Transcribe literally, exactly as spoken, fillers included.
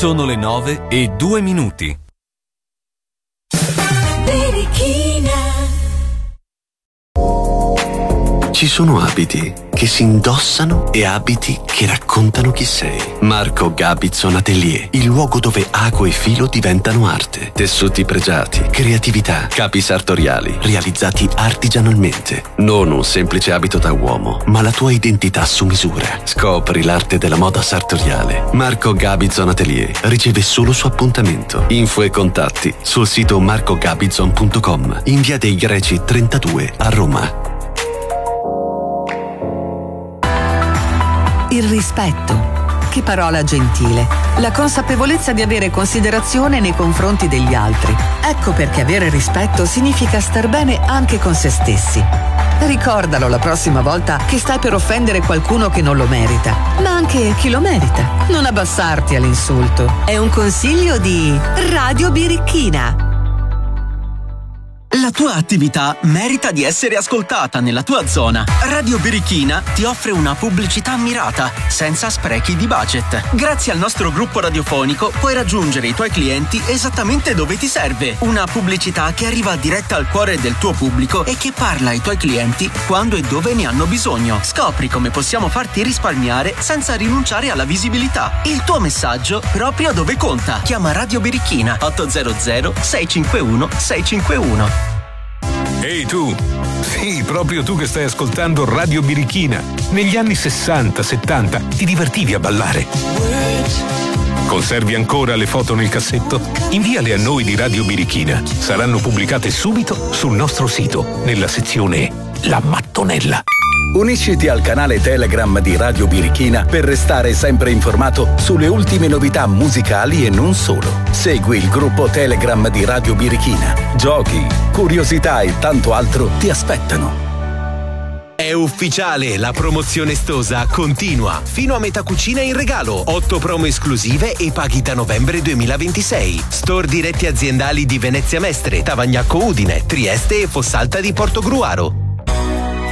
Sono le nove e due minuti. Ci sono abiti che si indossano e abiti che raccontano chi sei. Marco Gabizon Atelier, il luogo dove ago e filo diventano arte. Tessuti pregiati, creatività, capi sartoriali, realizzati artigianalmente. Non un semplice abito da uomo, ma la tua identità su misura. Scopri l'arte della moda sartoriale. Marco Gabizon Atelier riceve solo su appuntamento. Info e contatti sul sito marco gabizon punto com, in via dei Greci trentadue a Roma. Il rispetto. Che parola gentile. La consapevolezza di avere considerazione nei confronti degli altri. Ecco perché avere rispetto significa star bene anche con se stessi. Ricordalo la prossima volta che stai per offendere qualcuno che non lo merita, ma anche chi lo merita. Non abbassarti all'insulto. È un consiglio di Radio Birichina. La tua attività merita di essere ascoltata nella tua zona. Radio Birichina ti offre una pubblicità mirata, senza sprechi di budget. Grazie al nostro gruppo radiofonico puoi raggiungere i tuoi clienti esattamente dove ti serve. Una pubblicità che arriva diretta al cuore del tuo pubblico e che parla ai tuoi clienti quando e dove ne hanno bisogno. Scopri come possiamo farti risparmiare senza rinunciare alla visibilità. Il tuo messaggio proprio dove conta. Chiama Radio Birichina otto zero zero sei cinque uno sei cinque uno. Ehi tu! Sì, proprio tu che stai ascoltando Radio Birichina. Negli anni sessanta settanta ti divertivi a ballare. Conservi ancora le foto nel cassetto? Inviale a noi di Radio Birichina. Saranno pubblicate subito sul nostro sito, nella sezione La Mattonella. Unisciti al canale Telegram di Radio Birichina per restare sempre informato sulle ultime novità musicali e non solo. Segui il gruppo Telegram di Radio Birichina. Giochi, curiosità e tanto altro ti aspettano. È ufficiale, la promozione Stosa continua. Fino a metà cucina in regalo. otto promo esclusive e paghi da novembre duemilaventisei. Store diretti aziendali di Venezia Mestre, Tavagnacco Udine, Trieste e Fossalta di Portogruaro.